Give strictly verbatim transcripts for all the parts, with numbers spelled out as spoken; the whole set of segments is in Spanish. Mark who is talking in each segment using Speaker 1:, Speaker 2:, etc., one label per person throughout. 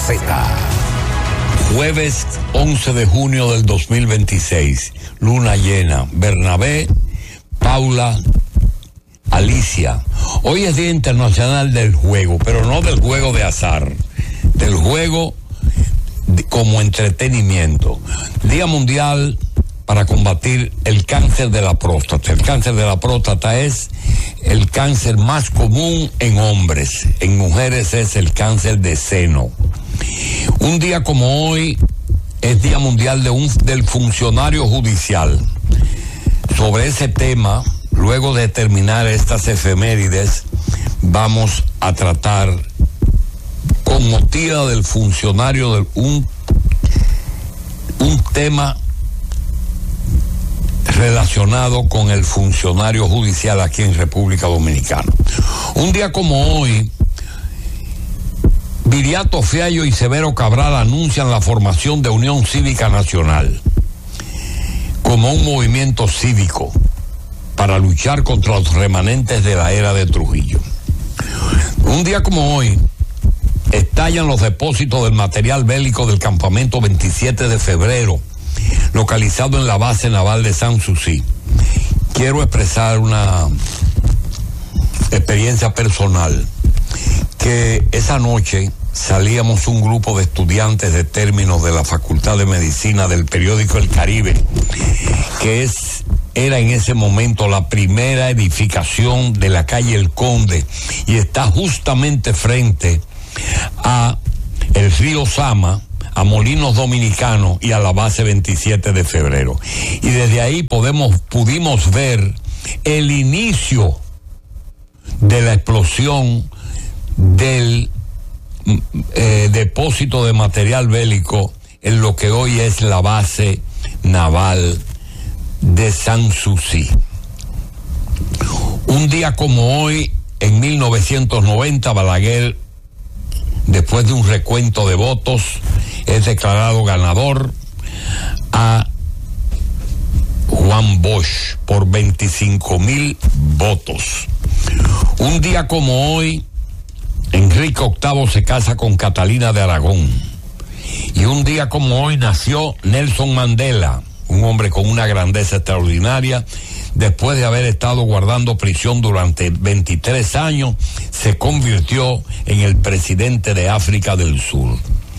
Speaker 1: Z. Jueves once de junio del dos mil veintiséis, luna llena. Bernabé, Paula, Alicia. Hoy es Día Internacional del Juego, pero no del juego de azar, del juego de, como entretenimiento. Día Mundial para combatir el cáncer de la próstata. El cáncer de la próstata es el cáncer más común en hombres. En mujeres es el cáncer de seno. Un día como hoy es Día Mundial de un, del Funcionario Judicial. Sobre ese tema, luego de terminar estas efemérides, vamos a tratar con motivo del funcionario de un, un tema relacionado con el funcionario judicial aquí en República Dominicana. Un día como hoy, Viriato Fiallo y Severo Cabral anuncian la formación de Unión Cívica Nacional como un movimiento cívico para luchar contra los remanentes de la era de Trujillo. Un día como hoy, estallan los depósitos del material bélico del campamento veintisiete de febrero, localizado en la base naval de Sanssouci. Quiero expresar una experiencia personal, que esa noche salíamos un grupo de estudiantes de términos de la Facultad de Medicina del periódico El Caribe, que es, era en ese momento la primera edificación de la calle El Conde, y está justamente frente a el río Sama, a Molinos Dominicanos y a la base veintisiete de febrero. Y desde ahí podemos, pudimos ver el inicio de la explosión del eh, depósito de material bélico en lo que hoy es la base naval de Sanssouci. Un día como hoy, en mil novecientos noventa, Balaguer, después de un recuento de votos, es declarado ganador a Juan Bosch por veinticinco mil votos. Un día como hoy, Enrique octavo se casa con Catalina de Aragón. Y un día como hoy nació Nelson Mandela, un hombre con una grandeza extraordinaria. Después de haber estado guardando prisión durante veintitrés años, se convirtió en el presidente de África del Sur.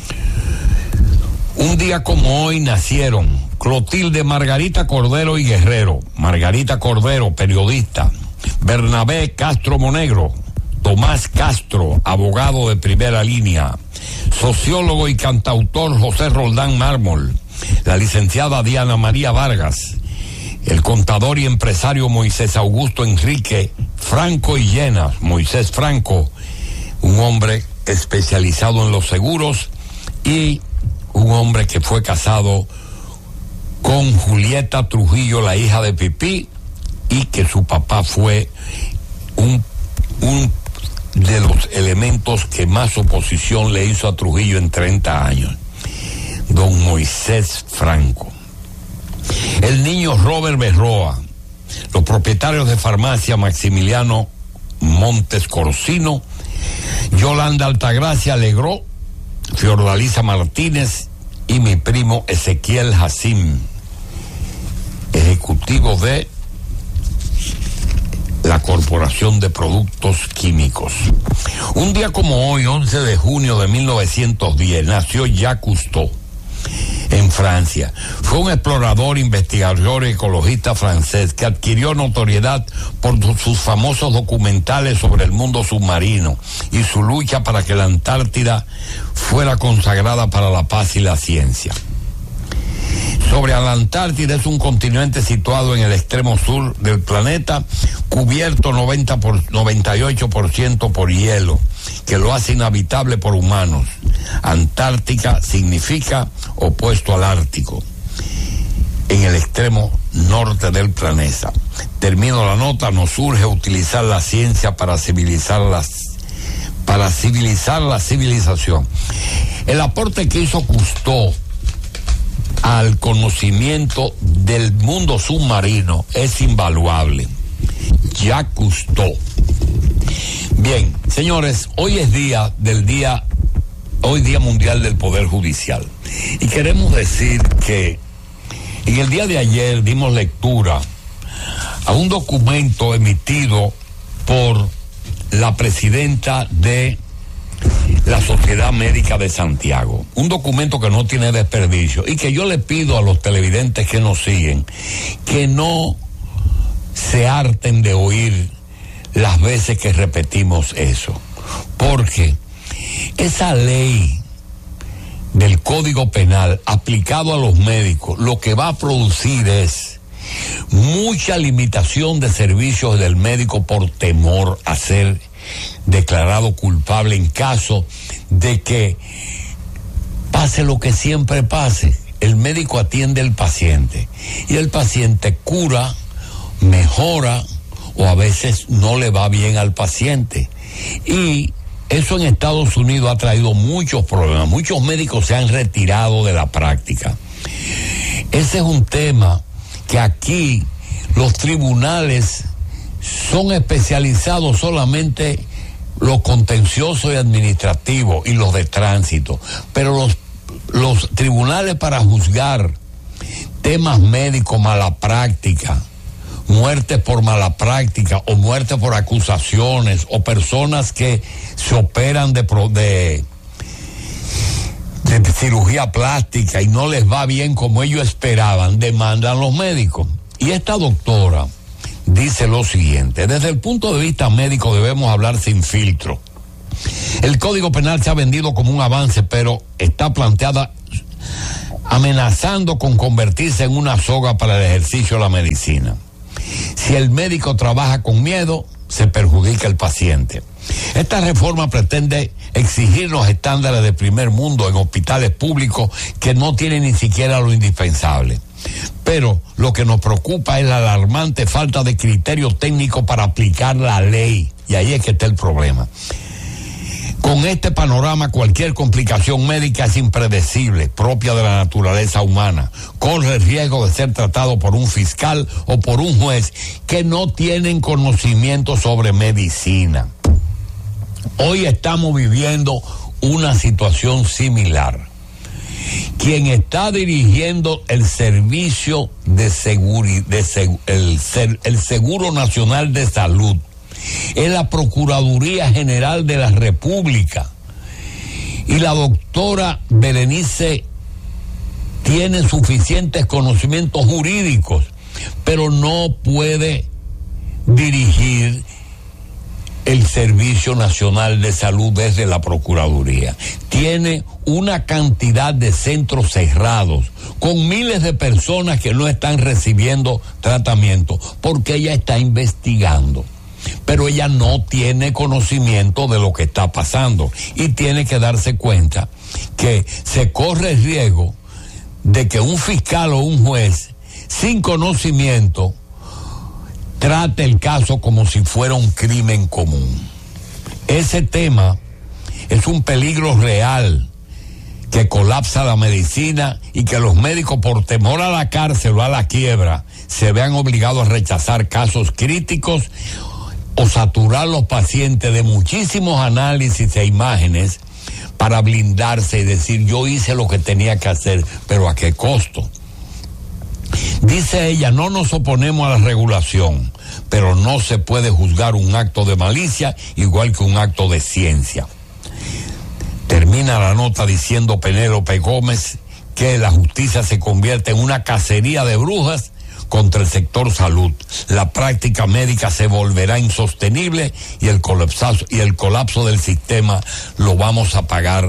Speaker 1: Un día como hoy nacieron Clotilde Margarita Cordero y Guerrero, Margarita Cordero, periodista, Bernabé Castro Monegro, Tomás Castro, abogado de primera línea, sociólogo y cantautor José Roldán Mármol, la licenciada Diana María Vargas, el contador y empresario Moisés Augusto Enrique Franco y Llenas, Moisés Franco, un hombre especializado en los seguros, y un hombre que fue casado con Julieta Trujillo, la hija de Pipí, y que su papá fue un, un de los elementos que más oposición le hizo a Trujillo en treinta años, don Moisés Franco. El niño Robert Berroa, los propietarios de farmacia Maximiliano Montes Corsino, Yolanda Altagracia Alegró, Fiordalisa Martínez y mi primo Ezequiel Jacín, ejecutivo de la Corporación de Productos Químicos. Un día como hoy, once de junio de mil novecientos diez, nació Jacques Cousteau en Francia. Fue un explorador, investigador y ecologista francés que adquirió notoriedad por sus famosos documentales sobre el mundo submarino y su lucha para que la Antártida fuera consagrada para la paz y la ciencia. Sobre la Antártida, es un continente situado en el extremo sur del planeta, cubierto noventa por, noventa y ocho por ciento por hielo, que lo hace inhabitable por humanos. Antártica significa opuesto al Ártico, en el extremo norte del planeta. Termino la nota. Nos urge utilizar la ciencia para civilizar las, para civilizar la civilización. El aporte que hizo Cousteau al conocimiento del mundo submarino es invaluable. Jacques Cousteau. Bien, señores, hoy es día del Día hoy Día Mundial del Poder Judicial. Y queremos decir que en el día de ayer dimos lectura a un documento emitido por la presidenta de la Sociedad Médica de Santiago, un documento que no tiene desperdicio y que yo le pido a los televidentes que nos siguen que no se harten de oír las veces que repetimos eso, porque esa ley del Código Penal aplicado a los médicos lo que va a producir es mucha limitación de servicios del médico por temor a ser declarado culpable en caso de que pase lo que siempre pase. El médico atiende al paciente y el paciente cura, mejora o a veces no le va bien al paciente. Y eso en Estados Unidos ha traído muchos problemas. Muchos médicos se han retirado de la práctica. Ese es un tema que aquí los tribunales son especializados solamente los contenciosos y administrativos y los de tránsito, pero los, los tribunales para juzgar temas médicos, mala práctica, muerte por mala práctica o muerte por acusaciones o personas que se operan de, de, de cirugía plástica y no les va bien como ellos esperaban, demandan los médicos. Y esta doctora dice lo siguiente: desde el punto de vista médico debemos hablar sin filtro. El Código Penal se ha vendido como un avance, pero está planteada amenazando con convertirse en una soga para el ejercicio de la medicina. Si el médico trabaja con miedo, se perjudica el paciente. Esta reforma pretende exigir los estándares de primer mundo en hospitales públicos que no tienen ni siquiera lo indispensable. Pero lo que nos preocupa es la alarmante falta de criterio técnico para aplicar la ley. Y ahí es que está el problema. Con este panorama, cualquier complicación médica es impredecible, propia de la naturaleza humana. Corre el riesgo de ser tratado por un fiscal o por un juez que no tienen conocimiento sobre medicina. Hoy estamos viviendo una situación similar. Quien está dirigiendo el servicio de seguridad, de seg- el, el Seguro Nacional de Salud, es la Procuraduría General de la República. Y la doctora Berenice tiene suficientes conocimientos jurídicos, pero no puede dirigir el Servicio Nacional de Salud desde la Procuraduría. Tiene una cantidad de centros cerrados con miles de personas que no están recibiendo tratamiento porque ella está investigando. Pero ella no tiene conocimiento de lo que está pasando y tiene que darse cuenta que se corre el riesgo de que un fiscal o un juez sin conocimiento trate el caso como si fuera un crimen común. Ese tema es un peligro real que colapsa la medicina y que los médicos, por temor a la cárcel o a la quiebra, se vean obligados a rechazar casos críticos o saturar los pacientes de muchísimos análisis e imágenes para blindarse y decir yo hice lo que tenía que hacer, pero ¿a qué costo? Dice ella, no nos oponemos a la regulación, pero no se puede juzgar un acto de malicia igual que un acto de ciencia. Termina la nota diciendo Penélope Gómez que la justicia se convierte en una cacería de brujas contra el sector salud. La práctica médica se volverá insostenible y el colapso, y el colapso del sistema lo vamos a pagar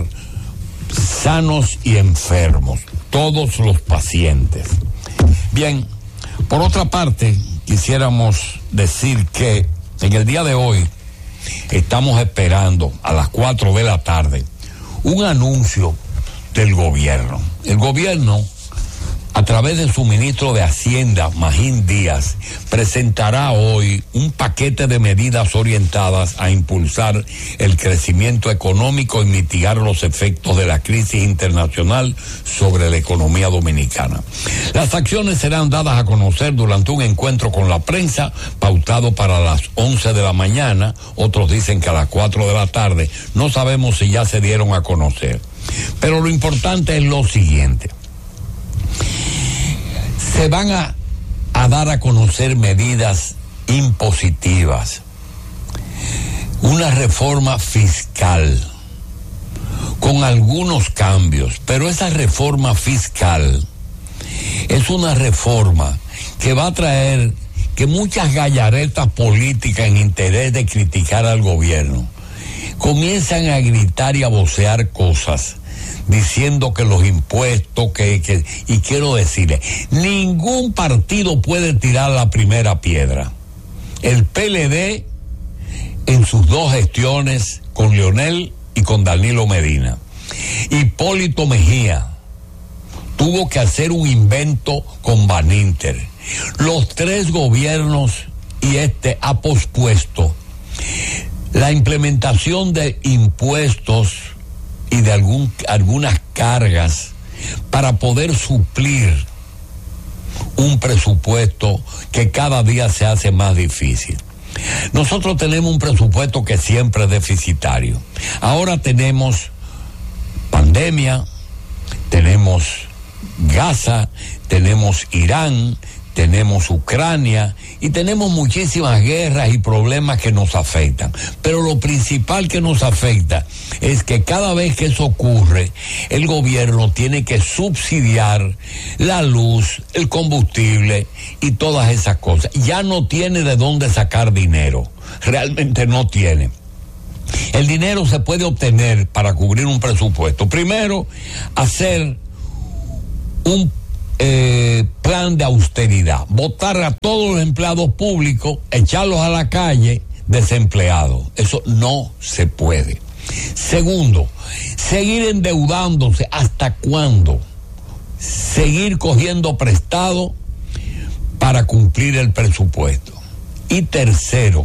Speaker 1: sanos y enfermos, todos los pacientes. Bien, por otra parte, quisiéramos decir que en el día de hoy estamos esperando a las cuatro de la tarde un anuncio del gobierno. El gobierno a través de su ministro de Hacienda, Magín Díaz, presentará hoy un paquete de medidas orientadas a impulsar el crecimiento económico y mitigar los efectos de la crisis internacional sobre la economía dominicana. Las acciones serán dadas a conocer durante un encuentro con la prensa pautado para las once de la mañana, otros dicen que a las cuatro de la tarde, no sabemos si ya se dieron a conocer. Pero lo importante es lo siguiente. Se van a, a dar a conocer medidas impositivas, una reforma fiscal con algunos cambios, pero esa reforma fiscal es una reforma que va a traer que muchas gallaretas políticas en interés de criticar al gobierno comienzan a gritar y a vocear cosas diciendo que los impuestos, que, que y quiero decirle, ningún partido puede tirar la primera piedra. El P L D en sus dos gestiones con Leonel y con Danilo Medina. Hipólito Mejía tuvo que hacer un invento con Baninter. Los tres gobiernos y este ha pospuesto la implementación de impuestos y de algún, algunas cargas para poder suplir un presupuesto que cada día se hace más difícil. Nosotros tenemos un presupuesto que siempre es deficitario. Ahora tenemos pandemia, tenemos Gaza, tenemos Irán, tenemos Ucrania y tenemos muchísimas guerras y problemas que nos afectan. Pero lo principal que nos afecta es que cada vez que eso ocurre, el gobierno tiene que subsidiar la luz, el combustible y todas esas cosas. Ya no tiene de dónde sacar dinero, realmente no tiene. El dinero se puede obtener para cubrir un presupuesto. Primero, hacer un Eh, plan de austeridad, votar a todos los empleados públicos, echarlos a la calle desempleados. Eso no se puede. Segundo, seguir endeudándose. ¿Hasta cuándo? Seguir cogiendo prestado para cumplir el presupuesto. Y tercero,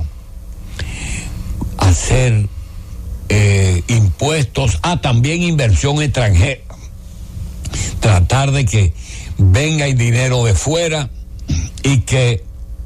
Speaker 1: hacer eh, impuestos, ah, también inversión extranjera. Tratar de que venga el dinero de fuera y que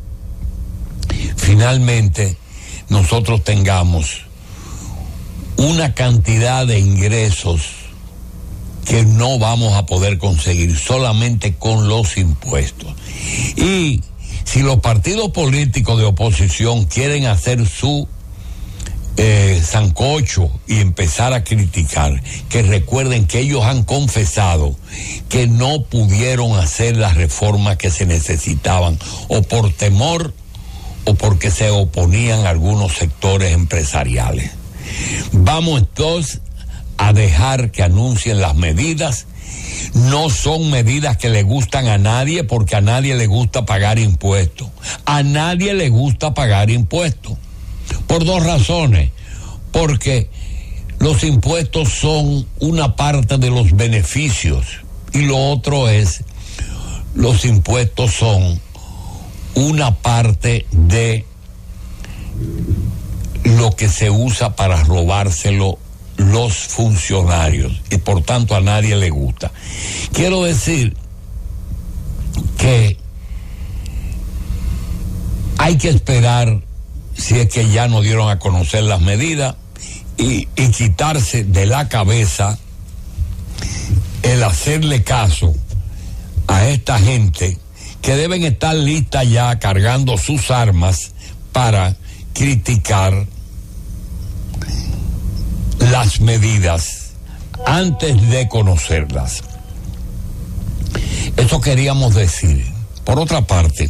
Speaker 1: finalmente nosotros tengamos una cantidad de ingresos que no vamos a poder conseguir solamente con los impuestos. Y si los partidos políticos de oposición quieren hacer su Eh, sancocho y empezar a criticar, que recuerden que ellos han confesado que no pudieron hacer las reformas que se necesitaban, o por temor o porque se oponían a algunos sectores empresariales. Vamos entonces a dejar que anuncien las medidas. No son medidas que le gustan a nadie, porque a nadie le gusta pagar impuestos. A nadie le gusta pagar impuestos. Por dos razones. Porque los impuestos son una parte de los beneficios y lo otro es, los impuestos son una parte de lo que se usa para robárselo los funcionarios y por tanto a nadie le gusta. Quiero decir que hay que esperar, si es que ya no dieron a conocer las medidas, y, y quitarse de la cabeza el hacerle caso a esta gente que deben estar listas ya cargando sus armas para criticar las medidas antes de conocerlas. Eso queríamos decir. Por otra parte,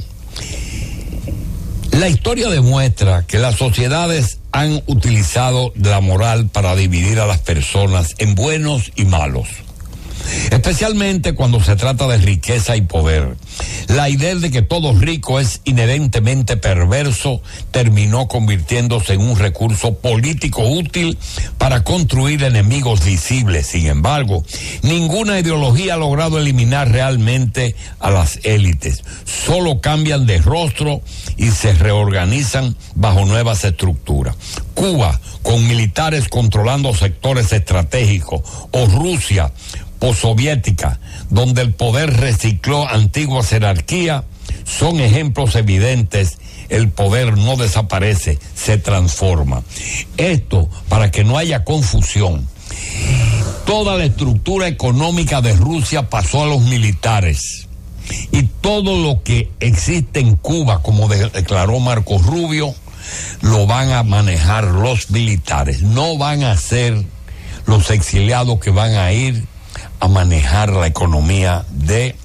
Speaker 1: la historia demuestra que las sociedades han utilizado la moral para dividir a las personas en buenos y malos. especialmente cuando se trata de riqueza y poder. La idea de que todo rico es inherentemente perverso terminó convirtiéndose en un recurso político útil para construir enemigos visibles. Sin embargo, ninguna ideología ha logrado eliminar realmente a las élites. Solo cambian de rostro y se reorganizan bajo nuevas estructuras. Cuba, con militares controlando sectores estratégicos, o Rusia postsoviética, donde el poder recicló antiguas jerarquías, son ejemplos evidentes. El poder no desaparece, se transforma. Esto, para que no haya confusión, toda la estructura económica de Rusia pasó a los militares, y todo lo que existe en Cuba, como de- declaró Marco Rubio, lo van a manejar los militares. No van a ser los exiliados que van a ir a manejar la economía de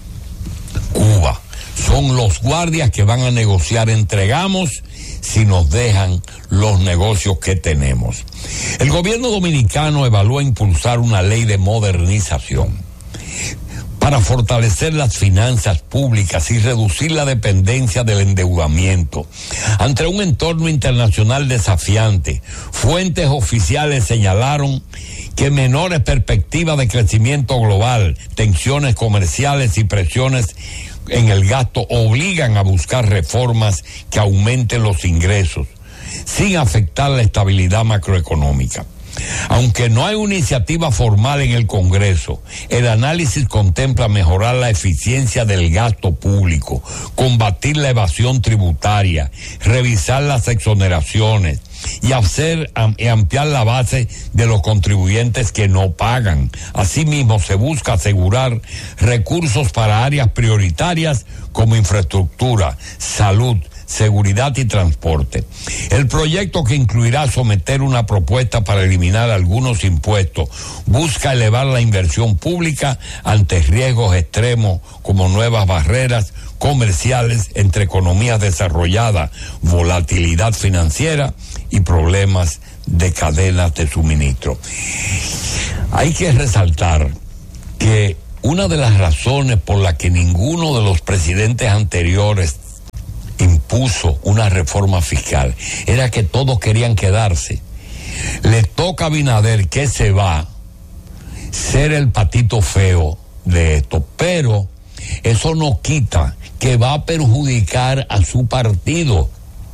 Speaker 1: Cuba. Son los guardias que van a negociar. Entregamos si nos dejan los negocios que tenemos. El gobierno dominicano evalúa impulsar una ley de modernización para fortalecer las finanzas públicas y reducir la dependencia del endeudamiento. Ante un entorno internacional desafiante, fuentes oficiales señalaron que menores perspectivas de crecimiento global, tensiones comerciales y presiones en el gasto obligan a buscar reformas que aumenten los ingresos, sin afectar la estabilidad macroeconómica. Aunque no hay una iniciativa formal en el Congreso, el análisis contempla mejorar la eficiencia del gasto público, combatir la evasión tributaria, revisar las exoneraciones y hacer y ampliar la base de los contribuyentes que no pagan. Asimismo, se busca asegurar recursos para áreas prioritarias como infraestructura, salud, seguridad y transporte. El proyecto, que incluirá someter una propuesta para eliminar algunos impuestos, busca elevar la inversión pública ante riesgos extremos como nuevas barreras comerciales entre economías desarrolladas, volatilidad financiera y problemas de cadenas de suministro. Hay que resaltar que una de las razones por las que ninguno de los presidentes anteriores impuso una reforma fiscal era que todos querían quedarse. Le toca a Abinader, que se va, ser el patito feo de esto, pero eso no quita que va a perjudicar a su partido.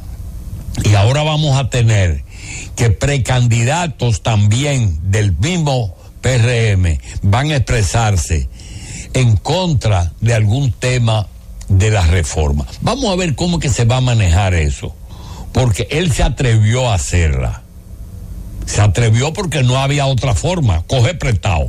Speaker 1: Y ahora vamos a tener que precandidatos también del mismo P R M van a expresarse en contra de algún tema de la reforma. Vamos a ver cómo que se va a manejar eso, porque él se atrevió a hacerla. Se atrevió porque no había otra forma, coge prestado.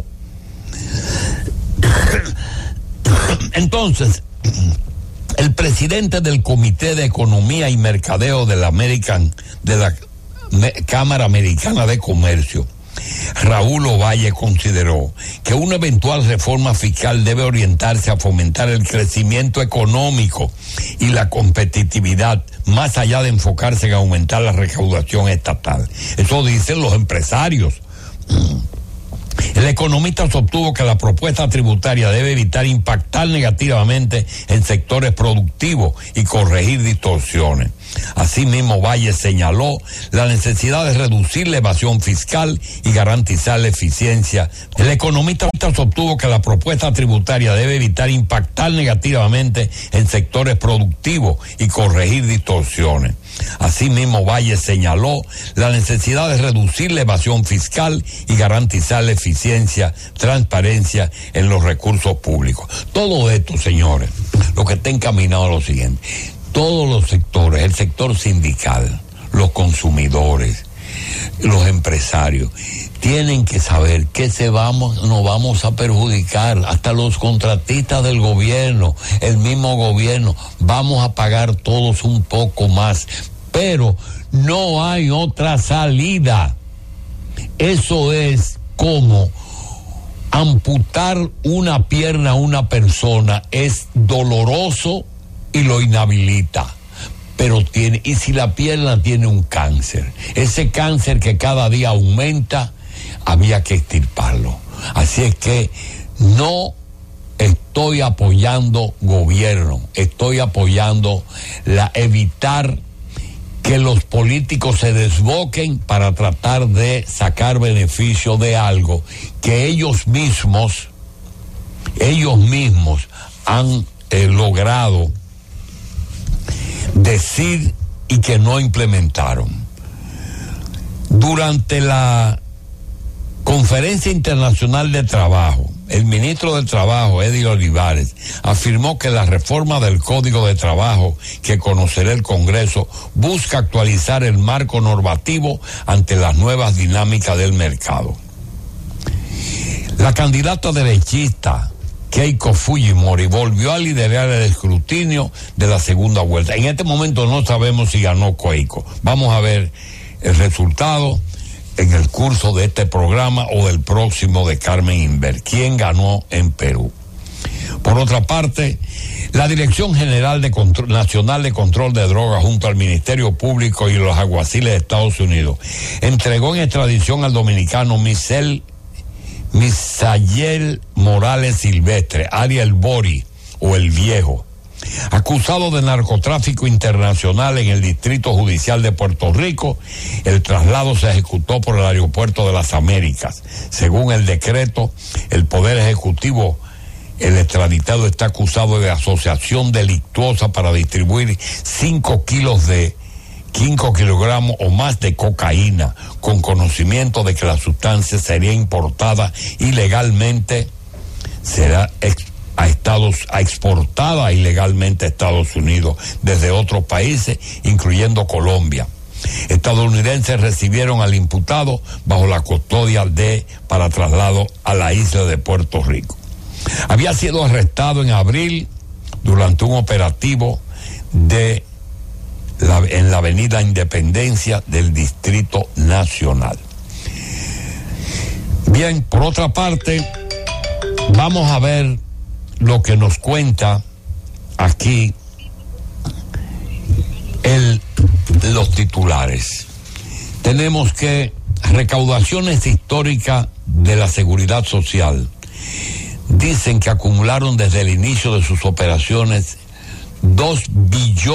Speaker 1: Entonces, el presidente del Comité de Economía y Mercadeo de la American, de la Cámara Americana de Comercio, Raúl Ovalle, consideró que una eventual reforma fiscal debe orientarse a fomentar el crecimiento económico y la competitividad, más allá de enfocarse en aumentar la recaudación estatal. Eso dicen los empresarios. El economista sostuvo que la propuesta tributaria debe evitar impactar negativamente en sectores productivos y corregir distorsiones. Asimismo, Valle señaló la necesidad de reducir la evasión fiscal y garantizar la eficiencia. El economista sostuvo que la propuesta tributaria debe evitar impactar negativamente en sectores productivos y corregir distorsiones. Asimismo, Valle señaló la necesidad de reducir la evasión fiscal y garantizar la eficiencia, transparencia en los recursos públicos. Todo esto, señores, lo que está encaminado a lo siguiente: todos los sectores, el sector sindical, los consumidores, los empresarios, tienen que saber que se vamos, nos vamos a perjudicar, hasta los contratistas del gobierno, el mismo gobierno, vamos a pagar todos un poco más, pero no hay otra salida. Eso es como amputar una pierna a una persona, es doloroso y lo inhabilita, pero tiene, y si la pierna tiene un cáncer, ese cáncer que cada día aumenta, había que extirparlo. Así es que no estoy apoyando gobierno, estoy apoyando la evitar que los políticos se desboquen para tratar de sacar beneficio de algo que ellos mismos, ellos mismos han eh, logrado decir y que no implementaron. Durante la Conferencia Internacional de Trabajo, el ministro del Trabajo, Eddie Olivares, afirmó que la reforma del Código de Trabajo que conocerá el Congreso busca actualizar el marco normativo ante las nuevas dinámicas del mercado. La candidata derechista Keiko Fujimori volvió a liderar el escrutinio de la segunda vuelta. En este momento no sabemos si ganó Keiko. Vamos a ver el resultado en el curso de este programa o del próximo de Carmen Inver, quién ganó en Perú. Por otra parte, la Dirección General de Control, Nacional de Control de Drogas junto al Ministerio Público y los alguaciles de Estados Unidos entregó en extradición al dominicano Misael, Misael Morales Silvestre, Ariel Bori o El Viejo, acusado de narcotráfico internacional en el Distrito Judicial de Puerto Rico. El traslado se ejecutó por el Aeropuerto de las Américas. Según el decreto, el Poder Ejecutivo, el extraditado está acusado de asociación delictuosa para distribuir cinco kilos de cinco kilogramos o más de cocaína, con conocimiento de que la sustancia sería importada ilegalmente, será ex a Estados, a exportada ilegalmente a Estados Unidos desde otros países, incluyendo Colombia. Estadounidenses recibieron al imputado bajo la custodia de para traslado a la isla de Puerto Rico. Había sido arrestado en abril durante un operativo de la, en la avenida Independencia del Distrito Nacional. Bien, por otra parte, vamos a ver lo que nos cuenta aquí el, los titulares. Tenemos que recaudaciones históricas de la Seguridad Social dicen que acumularon desde el inicio de sus operaciones dos billones